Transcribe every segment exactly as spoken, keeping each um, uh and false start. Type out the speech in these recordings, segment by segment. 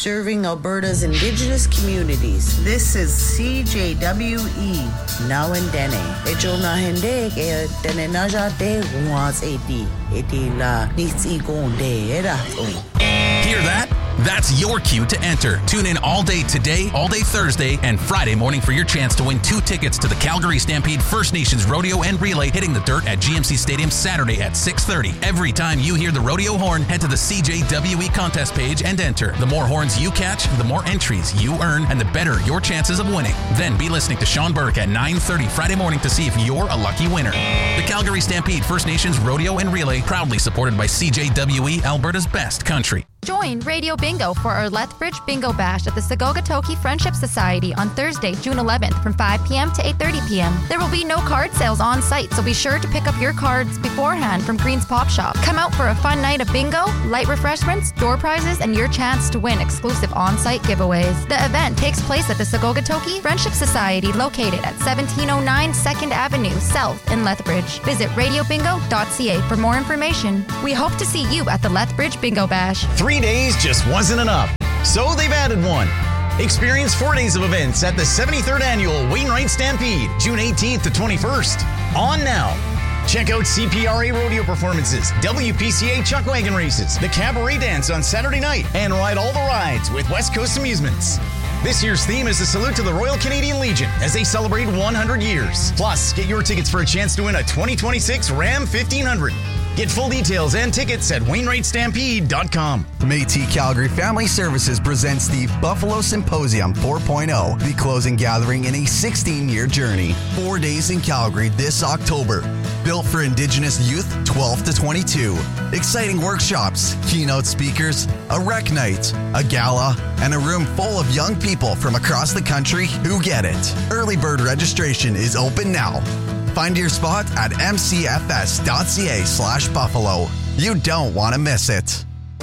serving Alberta's Indigenous communities. This is C J W E, now in Dene. Ejo na hende ke Dene na jate guas eti eti la nitsi gonde era. Hear that? That's your cue to enter. Tune in all day today, all day Thursday, and Friday morning for your chance to win two tickets to the Calgary Stampede First Nations Rodeo and Relay hitting the dirt at G M C Stadium Saturday at six thirty. Every time you hear the rodeo horn, head to the C J W E contest page and enter. The more horns you catch, the more entries you earn, and the better your chances of winning. Then be listening to Sean Burke at nine thirty Friday morning to see if you're a lucky winner. The Calgary Stampede First Nations Rodeo and Relay, proudly supported by C J W E, Alberta's best country. Join Radio Bingo for our Lethbridge Bingo Bash at the Sagogatoki Friendship Society on Thursday, June eleventh from five p.m. to eight thirty p.m. There will be no card sales on site, so be sure to pick up your cards beforehand from Green's Pop Shop. Come out for a fun night of bingo, light refreshments, door prizes, and your chance to win exclusive on-site giveaways. The event takes place at the Sagogatoki Friendship Society located at seventeen oh nine second Avenue South in Lethbridge. Visit radio bingo dot c a for more information. We hope to see you at the Lethbridge Bingo Bash. Three days just wasn't enough, so they've added one. Experience four days of events at the seventy-third Annual Wainwright Stampede, June eighteenth to twenty-first. On now. Check out C P R A rodeo performances, W P C A chuck wagon races, the cabaret dance on Saturday night, and ride all the rides with West Coast Amusements. This year's theme is a salute to the Royal Canadian Legion as they celebrate one hundred years. Plus, get your tickets for a chance to win a twenty twenty-six Ram fifteen hundred. Get full details and tickets at wainwright stampede dot com. Métis Calgary Family Services presents the Buffalo Symposium four point oh, the closing gathering in a sixteen-year journey. Four days in Calgary this October. Built for Indigenous youth twelve to twenty-two. Exciting workshops, keynote speakers, a rec night, a gala, and a room full of young people from across the country who get it. Early bird registration is open now. Find your spot at m c f s dot c a slash buffalo. You don't want to miss it.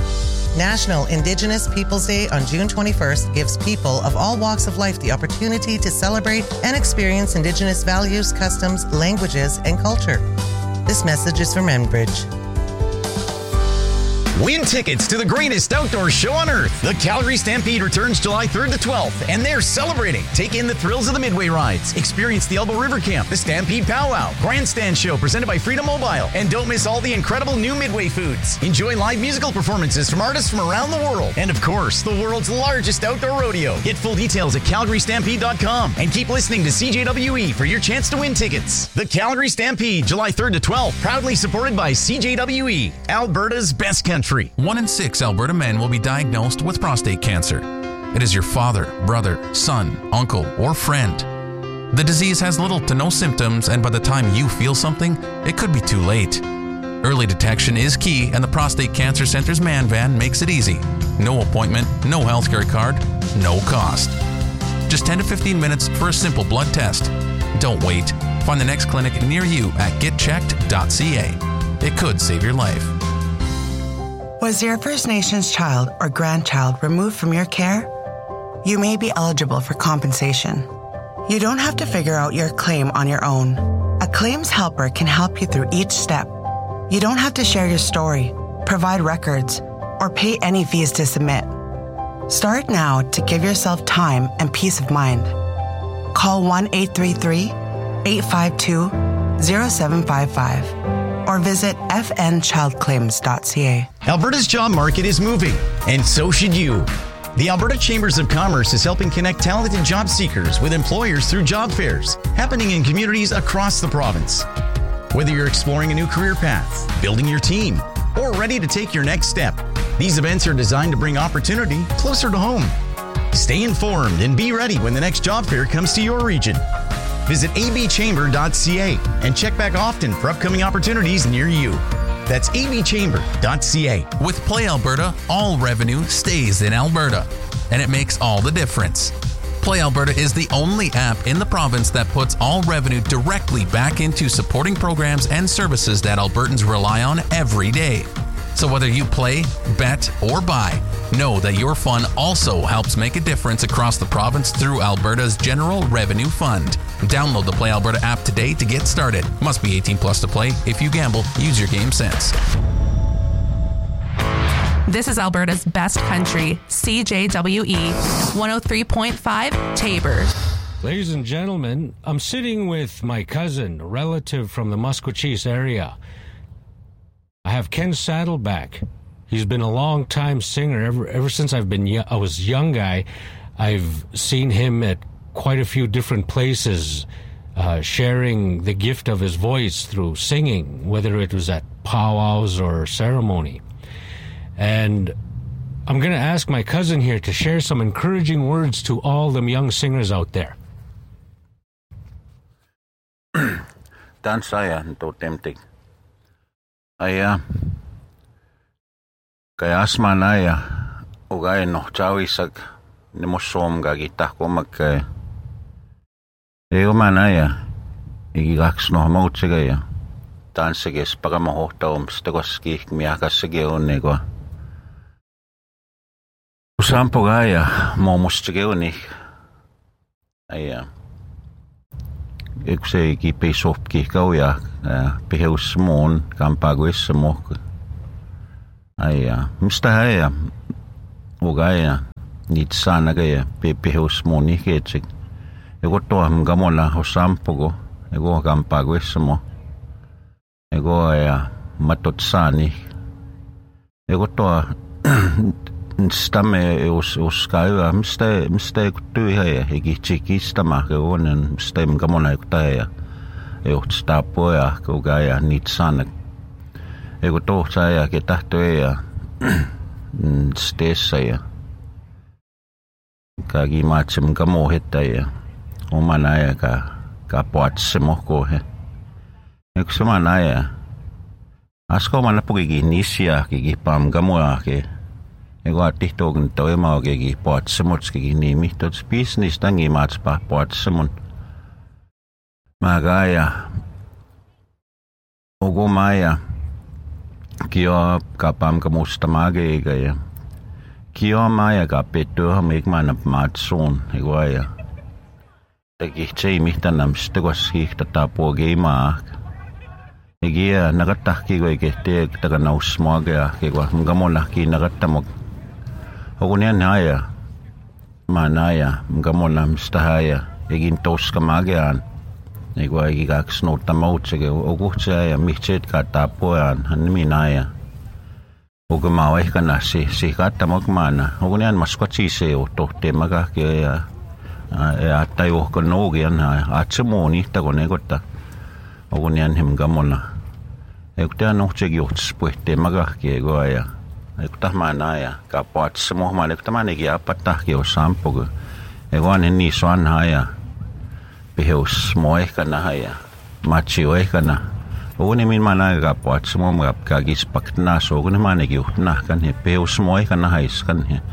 National Indigenous Peoples Day on June twenty-first gives people of all walks of life the opportunity to celebrate and experience Indigenous values, customs, languages, and culture. This message is from Enbridge. Win tickets to the greatest outdoor show on earth. The Calgary Stampede returns July third to twelfth, and they're celebrating. Take in the thrills of the Midway rides. Experience the Elbow River Camp, the Stampede Powwow, Grandstand Show presented by Freedom Mobile, and don't miss all the incredible new Midway foods. Enjoy live musical performances from artists from around the world, and of course, the world's largest outdoor rodeo. Get full details at calgary stampede dot com, and keep listening to C J W E for your chance to win tickets. The Calgary Stampede, July third to twelfth, proudly supported by C J W E, Alberta's best country. One in six Alberta men will be diagnosed with prostate cancer. It is your father, brother, son, uncle, or friend. The disease has little to no symptoms, and by the time you feel something, it could be too late. Early detection is key, and the Prostate Cancer Center's Man Van makes it easy. No appointment, no healthcare card, no cost. Just ten to fifteen minutes for a simple blood test. Don't wait. Find the next clinic near you at get checked dot c a. It could save your life. Was your First Nations child or grandchild removed from your care? You may be eligible for compensation. You don't have to figure out your claim on your own. A claims helper can help you through each step. You don't have to share your story, provide records, or pay any fees to submit. Start now to give yourself time and peace of mind. Call one eight three three, eight five two, zero seven five five. or visit f n child claims dot c a. Alberta's job market is moving, and so should you. The Alberta Chambers of Commerce is helping connect talented job seekers with employers through job fairs happening in communities across the province. Whether you're exploring a new career path, building your team, or ready to take your next step, these events are designed to bring opportunity closer to home. Stay informed and be ready when the next job fair comes to your region. Visit a b chamber dot c a and check back often for upcoming opportunities near you. That's a b chamber dot c a. With Play Alberta, all revenue stays in Alberta, and it makes all the difference. Play Alberta is the only app in the province that puts all revenue directly back into supporting programs and services that Albertans rely on every day. So whether you play, bet, or buy, know that your fun also helps make a difference across the province through Alberta's General Revenue Fund. Download the Play Alberta app today to get started. Must be eighteen plus to play. If you gamble, use your game sense. This is Alberta's best country, C J W E, one oh three point five, Tabor. Ladies and gentlemen, I'm sitting with my cousin, a relative from the Maskwacis area. I have Ken Saddleback. He's been a long-time singer. Ever ever since I've been I was a young guy, I've seen him at quite a few different places, uh, sharing the gift of his voice through singing, whether it was at powwows or ceremony. And I'm going to ask my cousin here to share some encouraging words to all them young singers out there. Dan saya to tempting. Aya kaya asma naya ugay no chawisag ni mosom gagita ko mag eo manaya igigaks no maut sigaya dan siges para mahota om stegoski miakas sigeo nego usampo gaya mo mustigeo ni aya Yksi kipi sopki kauja piheus muun kampaguissa mohku. Aija, mistä häijä ugaja niitä saanakeja piheus muun ihkeetsik. Ego toa mgamona hosampuko ego kampaguissa mo. Ego aja matot saani. Ego toa Stamme os os skaiva mistä mistä tyyhä egi chikistama keonen mistä mgamona ektaja eot stapoja kogaja nit sanak ego tohtaja ke tahtoja stessa kagi matsem gamo hetaja omanaja ka ka poatsemo kohe eko manaja asko mana pugigi nisia ki pam gamoa ke Ego artihtogen toimaagegi poatsemotskegi nimi tots business tangi maatspa poatsemon. Magaya ogo maya kio kapam kamustamagega ja kio maya ka petto meg man maatson ego ja tegi tsei mihtanam stegosgi tata pogeima egia nagatahki go ikete taga nausmaga ego ngamolaki nagatamok Ogunian haya, manaya, mgamona mstahaya, egin toska magian, egwa egigaks nota mautsege, oguhtsaya, mihtset katapuan, hanminaya. Ogumao ehkana si, si katamokmana, ogunian Maskwacis o tohte magaki ja, ja atta johkon noogian, atsemuuni tagon egota, ogunian himgamona. Egtean ohtsegi johts puhte magaki egwa ja, Ekutahmana ja kapoatsemo ekutamanegi apatahki osampogu egoan ni soan haya piheus moekana haya machi oekana oguni min mana kapoatsemo ngap kagis paktna so oguni manegi utna kan he piheus moekana hais kan he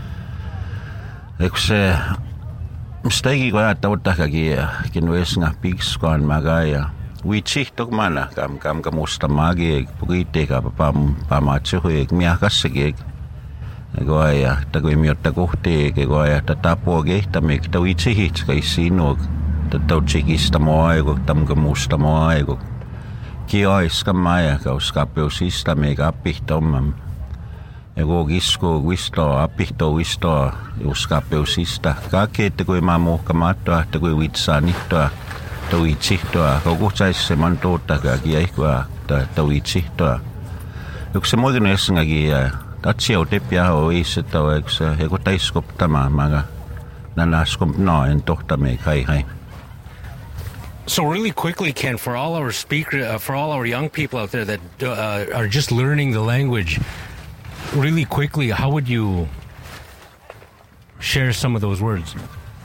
ekse mstegi goa tawtahki kinwes ngapix kon magaya Wichihtok mana kam kam kamusta magi pugite ka pam pamatsu ek miakasege goya tagoy miot tagohte ke goya tatapo ge tamek tawichihit kai sinog tatauchigista moego tam kamusta moego kio iskamaya ka uskape usista mega pihtomam ego gisko wisto apihto wisto uskape usista ka ke tagoy mamo kamato tagoy witsanito Tauitsihtoa, kokuhtsaisi mantoota kaki aikua tauitsihtoa. Yksi muikin essängäkin tatsiau teppiä on isettä oeksi joku taiskoptama maga nanaskom noen tohtame kai hai. So really quickly, Ken, for all our speaker, uh, for all our young people out there that uh, are just learning the language, really quickly, how would you share some of those words?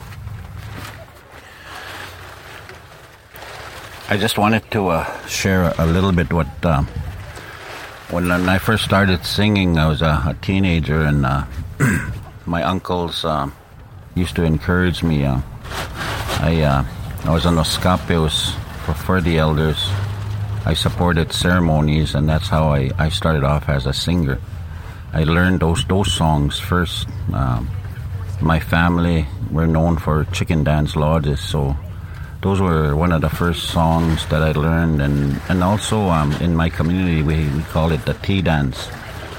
I just wanted to uh, share a little bit what uh, when I first started singing. I was a, a teenager, and uh, my uncles uh, used to encourage me. Uh, I uh, I was on Oskapios for the elders. I supported ceremonies, and that's how I, I started off as a singer. I learned those those songs first. Um, my family were known for chicken dance lodges, so those were one of the first songs that I learned, and, and also um, in my community we, we call it the tea dance.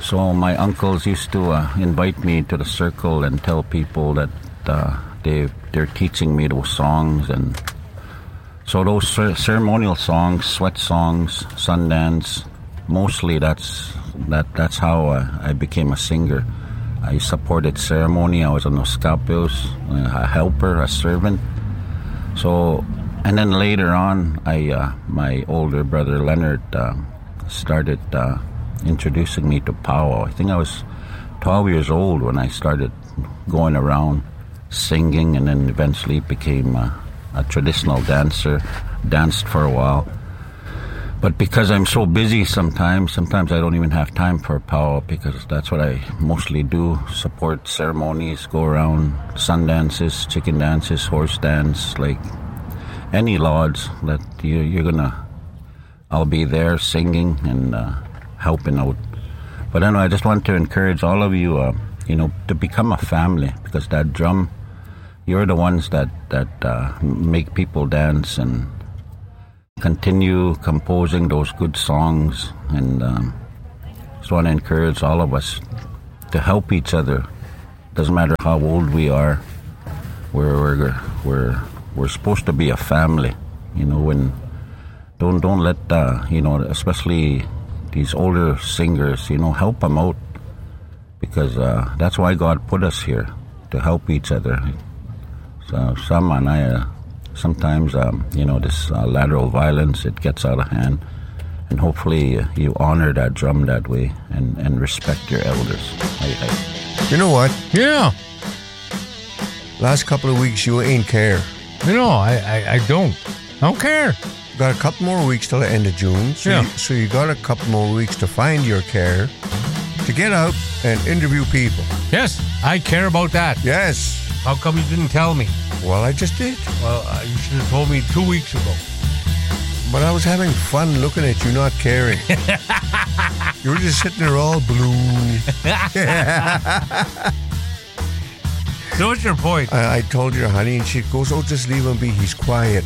So my uncles used to uh, invite me to the circle and tell people that uh, they they're teaching me those songs, and so those cer- ceremonial songs, sweat songs, Sundance, mostly that's that that's how uh, I became a singer. I supported ceremony. I was on those scalpels, a helper, a servant. So, and then later on, I uh, my older brother Leonard uh, started uh, introducing me to powwow. I think I was twelve years old when I started going around singing, and then eventually became a, a traditional dancer. Danced for a while. But because I'm so busy sometimes, sometimes I don't even have time for powwow, because that's what I mostly do, support ceremonies, go around sun dances, chicken dances, horse dance, like any lodge that you, you're gonna, I'll be there singing and uh, helping out. But anyway, I just want to encourage all of you, uh, you know, to become a family, because that drum, you're the ones that, that uh, make people dance and continue composing those good songs, and um, just want to encourage all of us to help each other. Doesn't matter how old we are. We're we're we're we're supposed to be a family, you know. When don't don't let uh, you know, especially these older singers, you know, help them out, because uh, that's why God put us here, to help each other. So some and I. Uh, Sometimes, um, you know, this uh, lateral violence, it gets out of hand. And hopefully uh, you honor that drum that way and, and respect your elders. I, I... You know what? Yeah. Last couple of weeks, you ain't care. You know, I, I, I don't. I don't care. Got a couple more weeks till the end of June. So, yeah. you, so you got a couple more weeks to find your care, to get out and interview people. Yes, I care about that. Yes. How come you didn't tell me? Well, I just did. Well, uh, you should have told me two weeks ago. But I was having fun looking at you not caring. You were just sitting there all blue. So what's your point? I, I told your honey, and she goes, oh, just leave him be. He's quiet.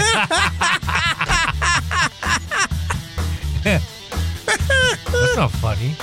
That's not funny.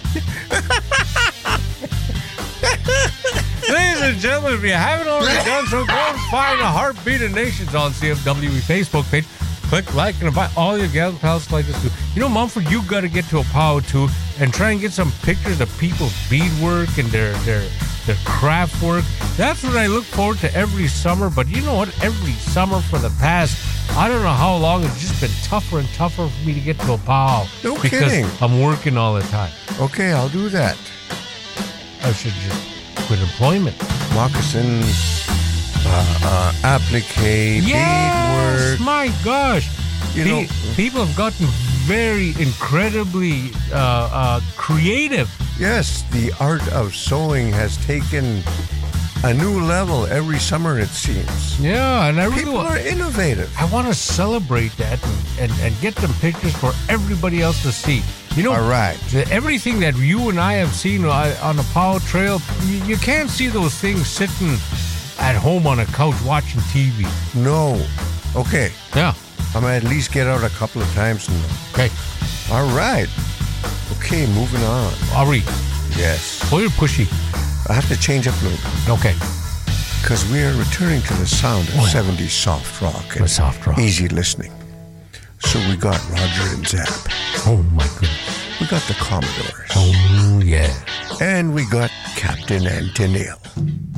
Ladies and gentlemen, if you haven't already done so, go and find the Heartbeat of Nations on C F W E Facebook page. Click like and invite all your gal pals like this too. You know, Mumford, you got to get to a powwow too and try and get some pictures of people's beadwork and their their their craft work. That's what I look forward to every summer. But you know what? Every summer for the past, I don't know how long, it's just been tougher and tougher for me to get to a powwow. No because kidding. I'm working all the time. Okay, I'll do that. I should just quit employment. Moccasins, uh, uh, applique, Yes, beadwork. my gosh. You Pe- know, people have gotten very incredibly uh, uh, creative. yes, the art of sewing has taken a new level every summer, it seems. Yeah, and I really People wa- are innovative. I want to celebrate that and, and, and get them pictures for everybody else to see. You know, All right. the- everything that you and I have seen uh, on the powwow trail, you, you can't see those things sitting at home on a couch watching T V. No. Okay. Yeah. I'm going to at least get out a couple of times. And... Okay. All right. Okay, moving on. Ari, Yes. pull your pushy. I have to change up a little bit Okay. because we are returning to the sound of seventies soft rock and The soft rock. easy listening. So we got Roger and Zapp. Oh, my goodness. We got the Commodores. Oh, yeah. And we got Captain Antonio.